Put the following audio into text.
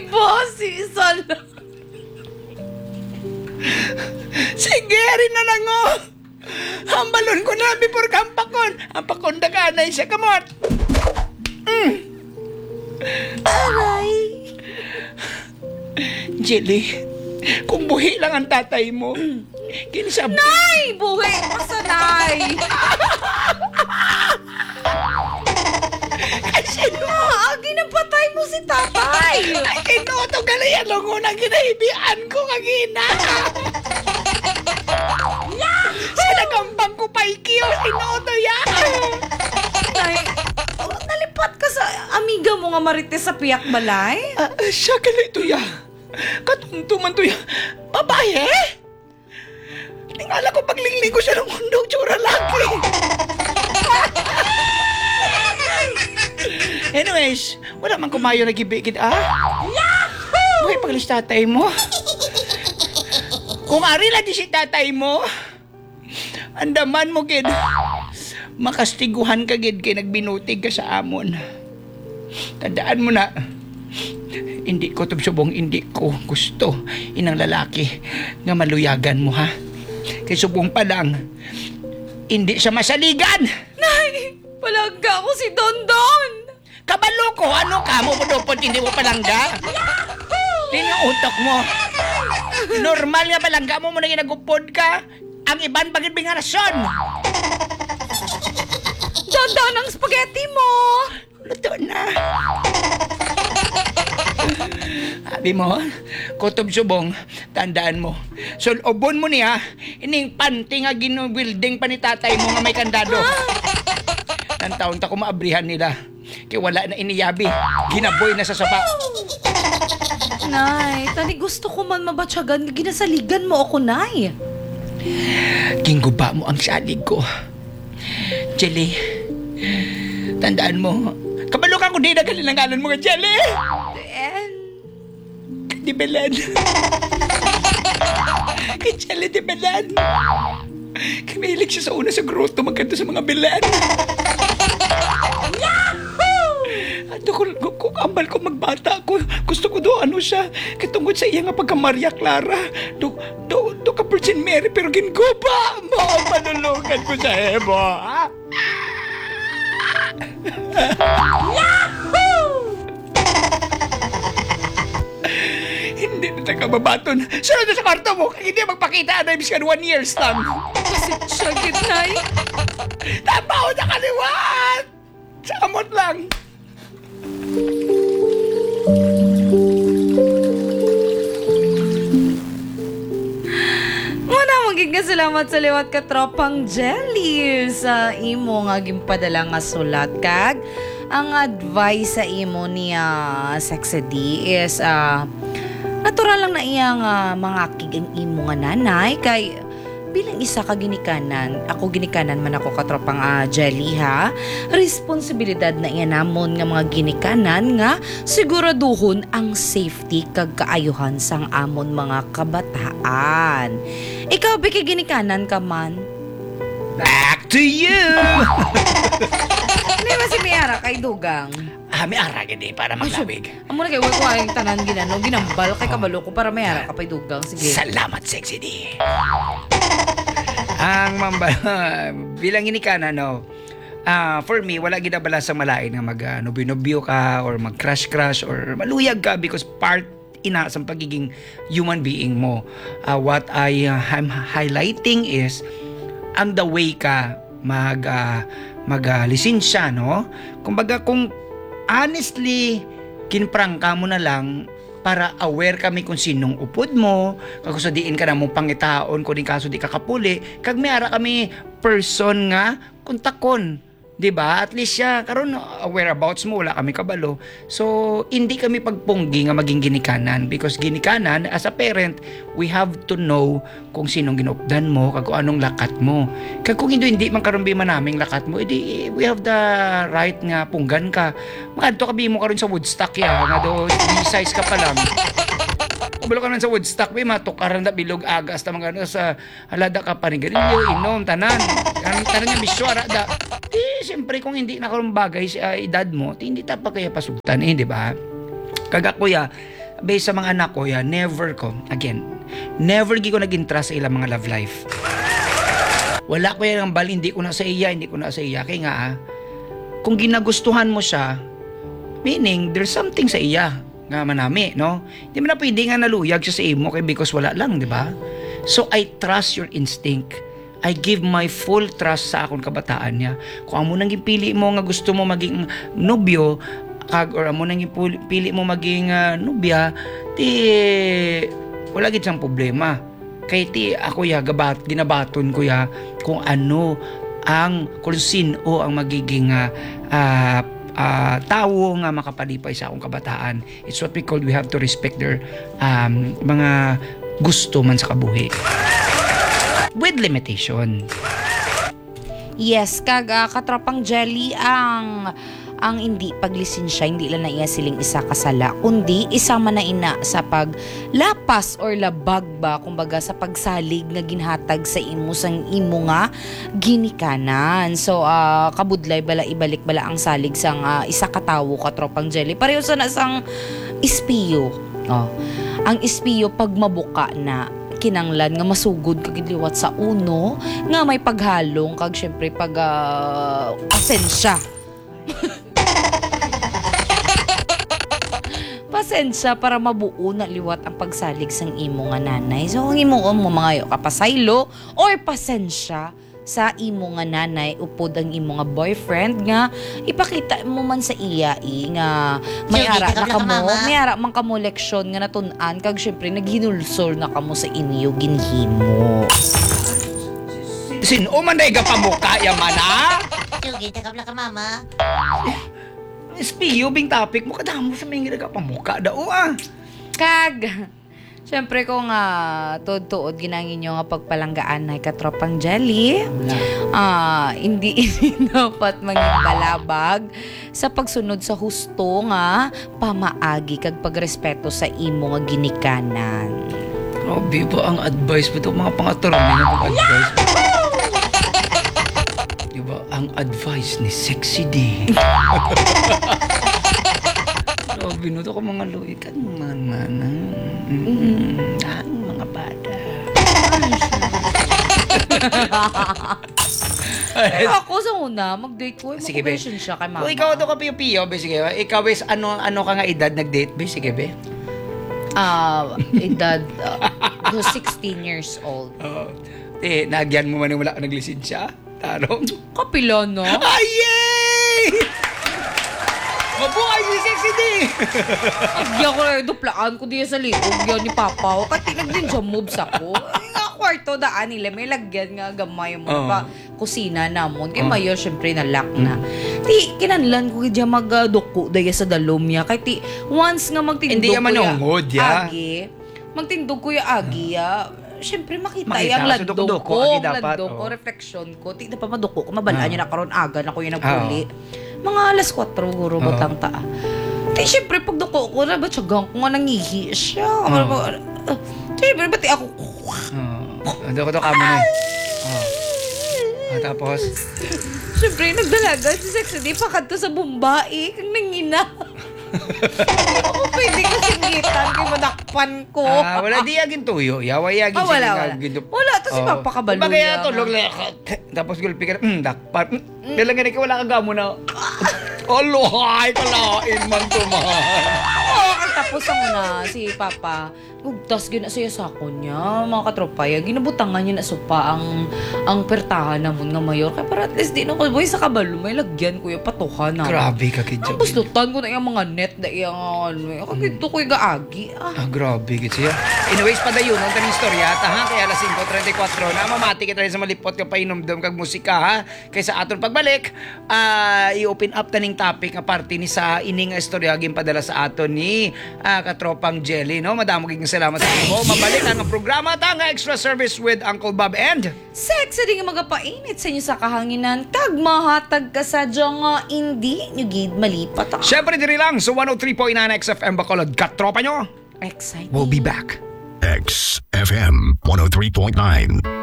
Bossy, sala. Sige, rin na lang o. Hambalon ko na before kampakon. Ang pakonda ka na siya kamot. Aray. Jelly, kung buhi lang ang tatay mo, kinisabi... Nay! Buhay pa sa nay! Kasi no, Ginapatay mo si tatay! ay kinuto galayan lang unang ginahibian ko kagina. Sila gambang ko pa ikiyo, sinuto yan. Nay, nalipat ka sa amiga mo nga Marites sa Piyak Balay? Siya ito ya. Katuntuman to ya. Babae? Tingala ko paglingling ko siya ng mundo, tsura laki. Anyways, wala man kumayo na gibigid, Yahoo! Buhay paglis tatay mo. Kung ari lang di si tatay mo, andaman mo, kid. Makastiguhan ka, kid, kay nagbinutig ka sa amon. Tandaan mo na, hindi ko subong, hindi ko gusto inang lalaki nga maluyagan mo, ha? Kay subong pa lang, hindi siya masaligan. Nay, palangga ko si Dondon! Kabalo ko, ano ka mo budopot, hindi mo palangga? Tingnan utok mo. Normal nga palangga mo na ginagupod ka. Ang iban bagid bing rasyon. Dondon ang spaghetti mo! Luto na. Sabi mo, kutob subong, tandaan mo. Sulobon mo niya, ining panty nga ginubuilding pa ni tatay mo nga may kandado. Ang taon ta ko maabrihan nila. Kaya wala na iniyabi. Ginaboy na sa sapa. Nay, tani gusto ko man mabatsyagan, ginasaligan mo ako, Nay. Gingguba mo ang salig ko. Jelly, tandaan mo, kabalo ka kung di na kalilangalan mo ka, Jelly! Di Belen. Kay Jelly di Belen. Kamilig siya sa una sa grotto magkanto sa mga Belen. Ato kung ambal ko magbata ko, gusto ko do ano siya, katungkol sa iya nga pagka Maria Clara, do ka Virgin Mary, pero ginguba mo ang panulugan ko sa ebo, ha? Hindi na nagkababaton. Sunod na sa kwarto mo, hindi magpakita na ibis ka 1 years lang. Kasi syagit, Nay. Tapaw na kaliwat! Samot lang. Muna maging salamat sa liwat ka tropang Jelly sa imo nga gimpadala nga sulat kag ang advice sa imo niya Sexy D is natural lang na iyang mga kigang imo nga nanay kay bilang isa ka ginikanan, ako ginikanan man ako katropang Jelly ha, responsibilidad na iya namon nga mga ginikanan nga siguraduhon ang safety kag kaayuhan sang amon mga kabataan. Ikaw ba kay ginikanan ka man? Back to you! Hindi ba si Mayara kay Dugang? May ara gini para maglawig. Amo na kay wala ko ay tanan ginano, ginambal kay kabalo ko para Mayara ka pay Dugang. Sige. Salamat, Sexy D. Ang bilang ginikanan, no, for me, wala ginabala sa malain nga mag-nobyo ka or mag-crush or maluyag ka because part ina sa pagiging human being mo. What I'm highlighting is ang the way ka lisensya, no? Kumbaga, kung honestly, kinprangka mo na lang para aware kami kung sinong upod mo, kakusadiin ka na mong pangitaon, kung din kaso di kakapuli, kag may ara kami person nga kontakon. Diba? At least siya, karon whereabouts mo, wala kami kabalo. So, hindi kami pagpunggi nga maging ginikanan because ginikanan, as a parent, we have to know kung sinong ginupdan mo, kag kung anong lakat mo. Kag kung hindi man karumbi man naming lakat mo, edi we have the right nga punggan ka. Makadto kabi mo karon sa Woodstock ya, nga do, size ka pa lang. Kabalo ka man sa Woodstock, may matukaran na bilog agas, ta mga sa halada ka pa rin, ganilyo, inom, tanan niya bisyara da. Siyempre kung hindi na karong bagay sa edad mo, hindi ta pa kaya pasugtan di ba? Kaga kuya, based sa mga anak ko, never gi ko nag-interest sa ilang mga love life. Wala ko yan ang bal, hindi ko na sa iya. Kaya nga, kung ginagustuhan mo siya, meaning, there's something sa iya nga manami, no? Hindi mo na pwede nga naluyag siya sa imo kay because wala lang, di ba? So, I trust your instinct. I give my full trust sa akong kabataan niya. Kung amo nang gipili mo nga gusto mo maging nobyo, or amo nang gipili mo maging nobya, ti wala gid sang problema. Kay ti ako ginabaton ko kung ano kung sino ang magiging tao nga makapalipay sa akong kabataan. It's what we call, we have to respect their mga gusto man sa kabuhi. With limitation. Yes, katropang Jelly, ang hindi paglisensya, hindi lang na iya siling isa kasala, kundi isama na ina sa paglapas or labag ba, kumbaga sa pagsalig nga ginhatag sa imo sang imo nga ginikanan. So, kabudlay bala, ibalik bala ang salig sang isa katawo, katropang Jelly. Pareho sa nasang ispiyo. Ang ispiyo, pag mabuka na, kinanglan nga masugod kag liwat sa uno nga may paghalong kag syempre pag pasensya. Pasensya para mabuo na liwat ang pagsalig sang imo nga nanay. So ang imo mo mga kapasaylo or pasensya sa imo nga nanay upod ang imo nga boyfriend nga ipakita mo man sa iya nga may ara na kamo, may ara man kamo leksyon nga natun-an kag syempre naghinulsol na kamo sa inyo ginhimo. Sino man day gapamuka yaman Sige, takap lang ka, mama. Espiyo bing topic mo kadamo sa may gapamuka dao Kag syempre kung tuod-tuod ginangin nyo nga pagpalanggaan na katropang Jelly, hindi dapat maging balabag sa pagsunod sa husto nga pamaagi kag pagrespeto sa imo nga ginikanan. Grabe ba ang advice mo ito? Mga pangaturami na pag-advice mo. Diba? Ang advice ni Sexy D. Grabe no ito ka mga luikan. Ang mga bata. Pero ako sa una, mag-date ko, Sige, be. mag-question siya kay mama. Kung ikaw ito ka piyo-piyo, be, sige. Ikaw is ano ka nga edad nag-date, be? Sige, be. Edad 16 years old. Nagyan mo man yung wala ka naglisensya? Tarong? Kapila no? Ay, yay! Mabuhay si Sexy D! Agya ko na duplaan ko diya sa liog yan ni Papa. Kati nagdin siya moves ako. Nga kwarto daan nila. May lagyan nga gamay mo pa kusina namon. Kaya mayo syempre na lock na. Ti, kinanlan ko diya magduko daya sa dalom niya. Kaya ti, once nga magtindog Hindi ko yan manungod, ya. Agi. Magtindog ko ya agi syempre makita Makita, yung so landok duko, ko. agi dapat, Landok ko, refleksyon ko. Ti, dapat maduko ko. Mabalaan niya na karon aga na ko yung nagpuli. Mga alas 4 guro butang taa. Ti, syempre pag duko ko na ba tiyagang ko nga nangihi siya. Syempre pati ako. Duko ka mo na tapos? Syempre nagdalaga si Sexy D pakadto sa Bombay. Kang nangina. Hindi ako pwede kasingitan kay madakpan ko. Wala di agin tuyo. Yaway agin Wala. Wala, to si Papa kabalo Bagay yan. tulog lang. Tapos gulpi ka na, dakpan. Dala nga wala ka gamo na. Alohay, kalain man tumahan. Tapos ang una, si Papa, ugtas gina siya sa ako niya, mga katropaya, ginabutangan niya na supa ang pertahan namon nga mayor. Kaya para at least di na ko, boy, sa kabalo, may lagyan ko yung patuhan na. Grabe ka kidyo. Ang buslutan ko na yung mga net na yung ano, kakito ko yung gaagi. Grabe kid siya. Anyways, padayon, ang kanong istorya, ha? Kaya alas 5:34 na, mamati kita rin sa malipot ka painomdom kag musika, ha? Kaysa aton pagbalik, i-open up taning topic nga parte ni sa ining istorya gin padala sa aton ni katropang Jelly, no? Madamo kayong salamat sa inyo. Mabalik ang programa tanga extra service with Uncle Bob and Sexy din nga magapainit sa inyo sa kahanginan, kag mahatag ka sa nga hindi nyo gid malipat. syempre diri lang sa 103.9 XFM Bacolod. Katropa nyo! Exciting. We'll be back. XFM 103.9.